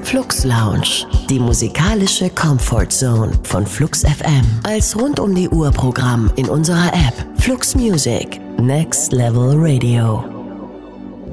Flux Lounge, die musikalische Comfort Zone von Flux FM. Als rund-um-die-Uhr-Programm in unserer App Flux Music. Next Level Radio.